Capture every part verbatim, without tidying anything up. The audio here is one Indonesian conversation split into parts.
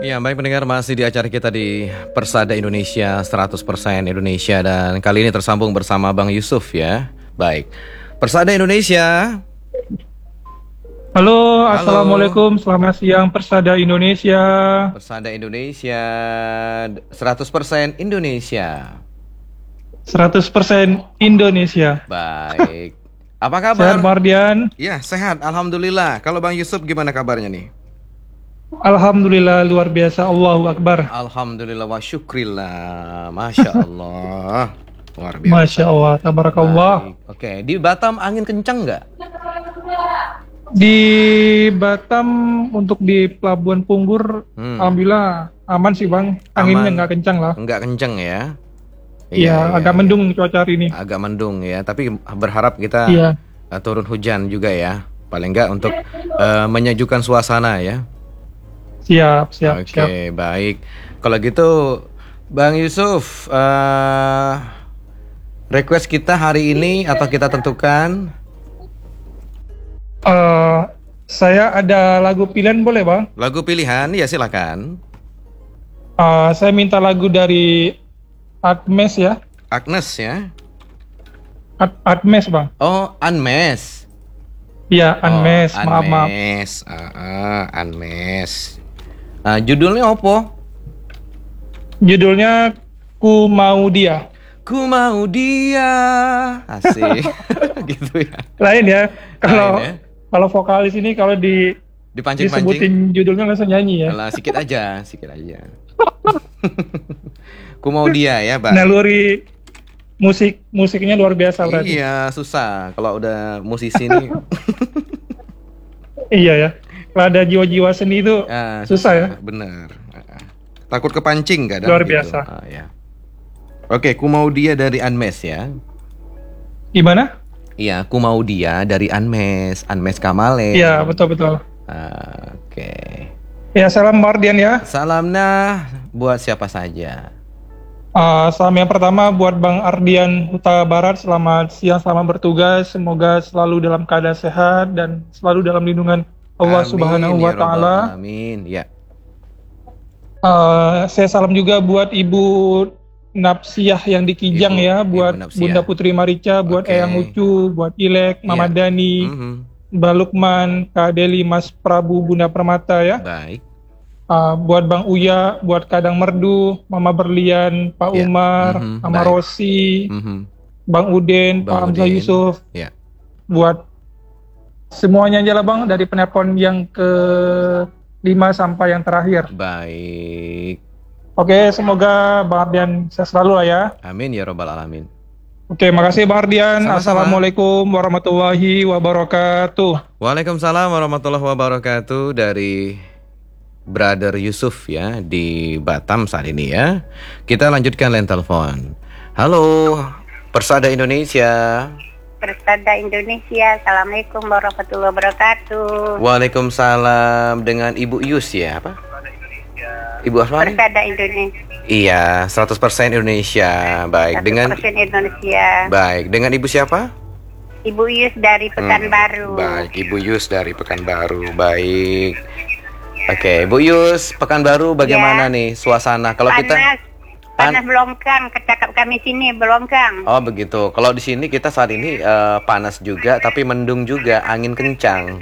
Ya, baik pendengar, masih di acara kita di Persada Indonesia seratus persen Indonesia, dan kali ini tersambung bersama Bang Yusuf ya. Baik. Persada Indonesia. Halo, Halo. Assalamualaikum, selamat siang Persada Indonesia. Persada Indonesia seratus persen Indonesia. seratus persen Indonesia. Baik. Apa Sehat kabar? Mardian? Ya, sehat, alhamdulillah. Kalau Bang Yusuf gimana kabarnya nih? Alhamdulillah luar biasa, Allahu Akbar. Alhamdulillah wa syukrillah. Masya Allah. Luar biasa. Masya Allah, tabarakallah. Baik. Oke, di Batam angin kencang nggak? Di Batam untuk di Pelabuhan Punggur, Hmm. alhamdulillah aman sih Bang. Anginnya Aman. nggak kencang lah. Nggak kencang ya? Iya, agak iya. mendung cuaca hari ini. Agak mendung ya, tapi berharap kita Iya, uh, turun hujan juga ya. Paling nggak untuk uh, menyejukkan suasana ya. siap, siap, Oke, siap. baik. Kalau gitu, Bang Yusuf, uh, request kita hari ini atau kita tentukan? Eh, saya ada lagu pilihan boleh Bang? Lagu pilihan, ya silakan. Eh, saya minta lagu dari Atmes ya. Agnes ya. At- Atmes Bang. Oh, Anmes. Iya, Anmes, Oh, maaf maaf. Anmes. Ah, ah, Anmes. Ah, judulnya apa? Judulnya Ku Mau Dia. Ku mau dia. Asik. Gitu ya. Lain ya. Kalau Lain ya. kalau vokalis ini kalau di Dipancing-pancing. disebutin judulnya langsung nyanyi ya. Alah, sikit aja, sikit aja. Ku mau dia ya, Bang. Naluri musik musiknya luar biasa berarti. Iya, susah kalau udah musisi nih. Iya ya. Kalau ada jiwa-jiwa seni itu Ah, susah ya. Bener. Ah, takut kepancing kadang Luar gitu. biasa. Ah, ya. Oke, ku mau dia dari Anmes ya. Gimana? Iya, ku mau dia dari Anmes, Anmes Kamale. Iya, betul betul. Ah, Oke. Ya, salam Mardian ya. Salam nah buat siapa saja. Uh, salam yang pertama buat Bang Ardian Huta Barat. Selamat siang, selamat bertugas. Semoga selalu dalam keadaan sehat dan selalu dalam lindungan Allah Amin, Subhanahu ya wa Rabbal taala. Amin. Ya. Uh, saya salam juga buat Ibu Napsiah yang di Kijang Ibu- ya, Ibu buat Napsiah. Bunda Putri Marica, buat Oke. Eyang Ucu, buat Ilek, Mama Iya. Dani, Mhm. Mbak Lukman, Kak Deli, Mas Prabu, Bunda Permata ya. Baik. Uh, buat Bang Uya, buat Kadang Merdu, Mama Berlian, Pak Ya. Umar, Mhm, Mama baik. Rosi, Mhm. Bang Uden, Pak Bang Hamzah Udin. Yusuf, Ya. buat semuanya aja lah Bang, dari penelpon yang ke lima sampai yang terakhir. Baik. Oke, semoga Bang Ardian sehat selalu lah ya. Amin ya Rabbal Alamin. Oke, makasih Bang Ardian. Sama-sama. Assalamualaikum warahmatullahi wabarakatuh. Waalaikumsalam warahmatullahi wabarakatuh dari Brother Yusuf ya di Batam saat ini ya. Kita lanjutkan line telepon. Halo, Persada Indonesia. Persada Indonesia, Assalamualaikum warahmatullahi wabarakatuh. Waalaikumsalam, dengan Ibu Yus ya apa? Ibu Asmani? Persada Indonesia, Iya, seratus persen Indonesia. Baik, dengan persen Indonesia. baik, dengan Ibu siapa? Ibu Yus dari Hmm, Pekanbaru. Baik, Ibu Yus dari Pekanbaru. Baik. Oke, Bu Yus, Pekanbaru bagaimana Ya. nih suasana? Kalau kita Panas, Pan- panas Belongkang, kecakap kami sini Belongkang. Oh begitu. Kalau di sini kita saat ini eh, panas juga, tapi mendung juga, angin kencang.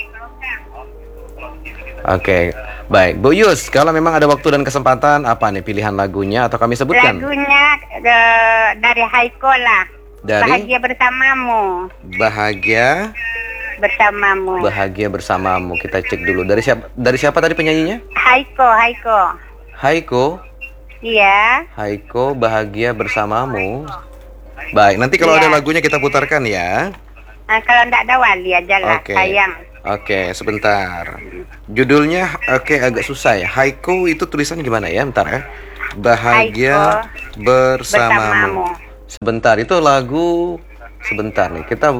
Oke, baik. Bu Yus, kalau memang ada waktu dan kesempatan, apa nih pilihan lagunya atau kami sebutkan? Lagunya eh, dari Haiko lah. Dari Bahagia bersamamu, Bahagia, bersamamu. Bahagia bersamamu. Kita cek dulu. Dari siapa? Dari siapa tadi penyanyinya? Haiko, Haiko. Haiko. Iya. Haiko, Bahagia bersamamu. Baik, nanti kalau Iya. ada lagunya kita putarkan ya. Nah, kalau enggak ada wali aja lah, Oke. sayang. Oke, sebentar. Judulnya oke agak susah ya. Haiko itu tulisan gimana ya? Bentar ya. Bahagia bersamamu. Bersamamu. Sebentar, itu lagu sebentar nih. Kita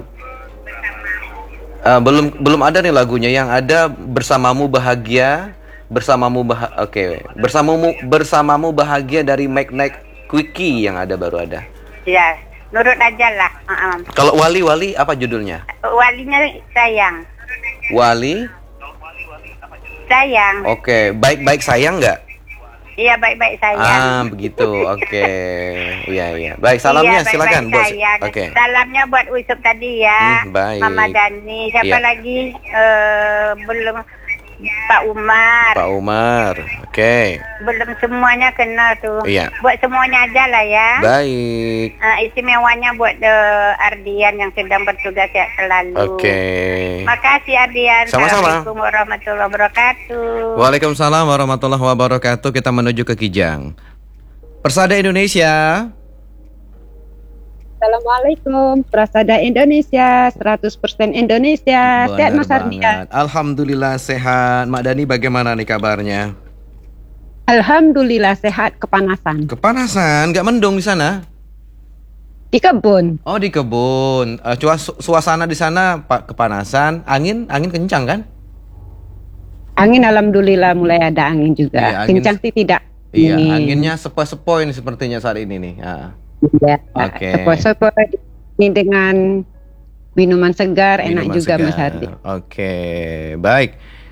eh, belum belum ada nih lagunya, yang ada bersamamu bahagia, bersamamu bah oke, bersamamu bersamamu bahagia dari Mike Night Quickie yang ada baru ada. Ya, nurut aja lah. Uh-uh. Kalau Wali Wali apa judulnya? Walinya sayang. Wali sayang. Oke, baik-baik sayang nggak? Iya, baik-baik sayang. Ah, begitu. Oke. Iya, iya. Baik, salamnya Iya, silakan, baik-baik Bos. sayang. Oke. Salamnya buat Usop tadi ya. Hmm, baik. Mama Dani. Siapa Iya. lagi? Eh, belum Pak Umar. Pak Umar. Oke. Belum semuanya kenal tuh. Iya. Buat semuanya aja lah ya. Baik. Uh, istimewanya buat uh, Ardian yang sedang bertugas sehat selalu. Oke. Makasih Ardian. Sama-sama. Assalamualaikum warahmatullahi wabarakatuh. Waalaikumsalam warahmatullahi wabarakatuh. Kita menuju ke Kijang. Persada Indonesia. Assalamualaikum, Prasada Indonesia, seratus persen Indonesia. Sehat Mas Ardian. Alhamdulillah sehat. Mak Dani bagaimana nih kabarnya? Alhamdulillah sehat, kepanasan. Kepanasan, nggak mendung di sana? Di kebun. Oh, di kebun. Uh, cua- su- suasana di sana Pak kepanasan, angin angin kencang kan? Angin alhamdulillah mulai ada angin juga. Iya, angin- Kencang sih tidak. Iya, Ini. anginnya sepoi-sepoi ini sepertinya saat ini nih. Ah. Iya. Oke. Sepoi-sepoi ini dengan minuman segar, enak Minuman juga segar. Mas Ardian. Oke, baik.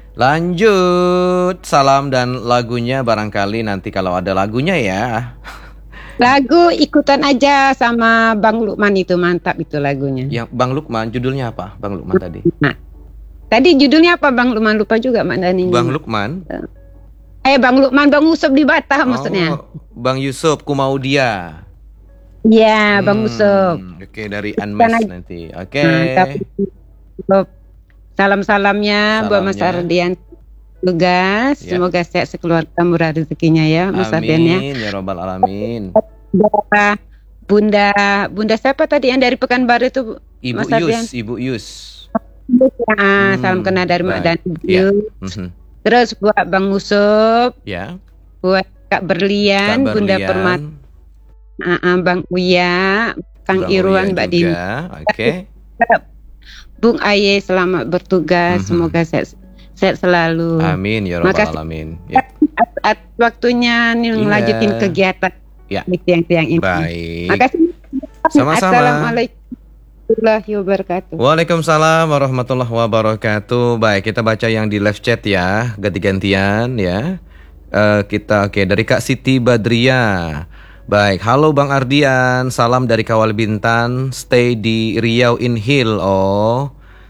Lanjut. Salam dan lagunya barangkali nanti kalau ada lagunya ya. Lagu ikutan aja sama Bang Lukman itu, mantap itu lagunya. Yang Bang Lukman, judulnya apa? Bang Lukman tadi. Nah, tadi judulnya apa Bang Lukman, lupa juga Mak Dani. Bang Lukman. Eh Bang Lukman, Bang Usop di Batam maksudnya. Oh, Bang Yusuf, ku mau dia. Iya, Bang Hmm, Usop. Oke, dari Anmes Karena- nanti. Oke. Mantap. Usop. Salam-salamnya buat Mas Salamnya. Ardian tugas. Ya. Semoga sehat sekeluarga, murah rezekinya ya Mas Ardian ya. Amin ya robbal alamin. Bunda, Bunda Bunda siapa tadi yang dari Pekanbaru itu? Ibu Mas Ardian. Yus, Ibu Yus. Ya, Hmm, salam kenal dari Mak baik. Dani. Ya. Mhm. Terus buat Bang Usop, Ya. buat Kak Berlian, Kak Bunda Berlian, Permata, ah, ah, Bang Uya, Kang Bang Irwan, Uya Mbak Dini. juga. Oke. Bung Aye selamat bertugas, Mhm. semoga sehat, sehat selalu. Amin ya robbal Makasih. alamin. Ya. At- at- waktunya nih Iya. ngelanjutin kegiatan Ya. di tiang-tiang ini. Baik. Makasih. Sama-sama. Assalamualaikum warahmatullahi wabarakatuh. Waalaikumsalam warahmatullahi wabarakatuh. Baik, kita baca yang di live chat ya, ganti-gantian ya. Eh, kita oke dari Kak Siti Badria. Baik, halo Bang Ardian, salam dari Kawal Bintan, stay di Riau in Hill. Oh,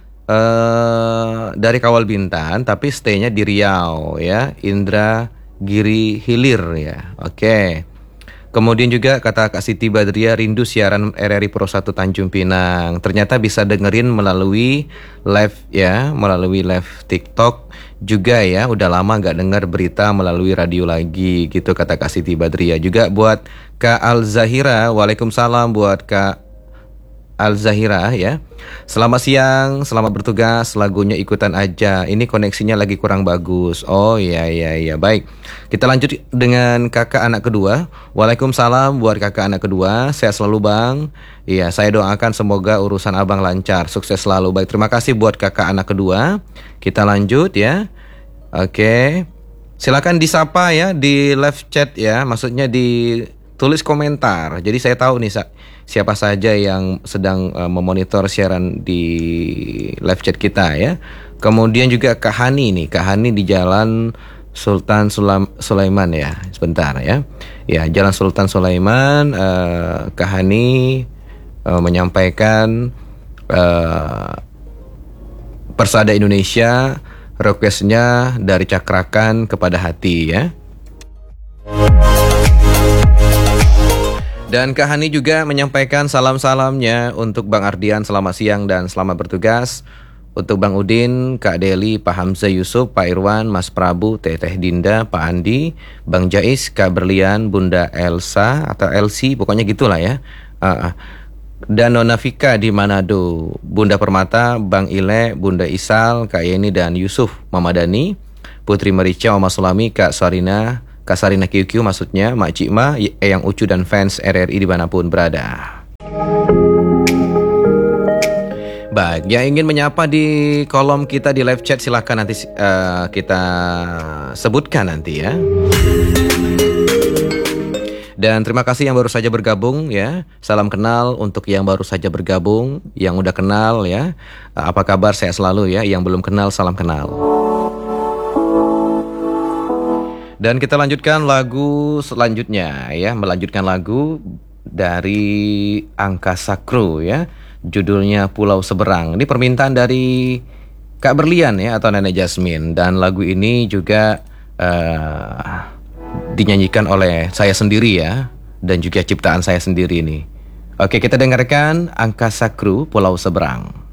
eh dari Kawal Bintan, tapi stay-nya di Riau ya, Indra Giri Hilir ya. Oke. Kemudian juga kata Kak Siti Badria, rindu siaran R R I Pro satu Tanjung Pinang. Ternyata bisa dengerin melalui live ya, melalui live TikTok juga ya. Udah lama gak dengar berita melalui radio lagi gitu kata Kak Siti Badria. Juga buat Kak Al Zahira, waalaikumsalam buat Kak Al Zahira ya. Selamat siang, selamat bertugas. Lagunya ikutan aja. Ini koneksinya lagi kurang bagus. Oh iya iya iya baik. Kita lanjut dengan kakak anak kedua. Waalaikumsalam buat kakak anak kedua. Sehat selalu Bang. Iya, saya doakan semoga urusan Abang lancar, sukses selalu. Baik, terima kasih buat kakak anak kedua. Kita lanjut ya. Oke. Silakan disapa ya di live chat ya. Maksudnya di tulis komentar. Jadi saya tahu nih sa- siapa saja yang sedang uh, memonitor siaran di live chat kita ya. Kemudian juga Kak Hani nih, Kak Hani di Jalan Sultan Sulam- Sulaiman ya. Sebentar ya. Ya, Jalan Sultan Sulaiman, uh, Kak Hani uh, menyampaikan uh, Persada Indonesia, requestnya dari Cakrakan kepada Hati ya. Dan Kak Hani juga menyampaikan salam-salamnya untuk Bang Ardian selamat siang dan selamat bertugas. Untuk Bang Udin, Kak Deli, Pak Hamzah Yusuf, Pak Irwan, Mas Prabu, Teteh Dinda, Pak Andi, Bang Jais, Kak Berlian, Bunda Elsa atau Elsie, pokoknya gitulah ya. Uh, dan Nona Vika di Manado, Bunda Permata, Bang Ile, Bunda Isal, Kak Yeni dan Yusuf, Mama Dani, Putri Merica, Oma Sulami, Kak Sarina, Kak Sarina Q Q maksudnya, Mak Cikma, Eyang Ucu dan fans R R I dimanapun berada. Baik, yang ingin menyapa di kolom kita di live chat silahkan nanti uh, kita sebutkan nanti ya. Dan terima kasih yang baru saja bergabung ya. Salam kenal untuk yang baru saja bergabung, yang udah kenal ya. Uh, apa kabar, sehat selalu ya. Yang belum kenal, salam kenal. Dan kita lanjutkan lagu selanjutnya ya, melanjutkan lagu dari Angkasa Crew ya. Judulnya Pulau Seberang. Ini permintaan dari Kak Berlian ya, atau Nenek Jasmine. Dan lagu ini juga uh, dinyanyikan oleh saya sendiri ya, dan juga ciptaan saya sendiri nih. Oke, kita dengarkan Angkasa Crew Pulau Seberang.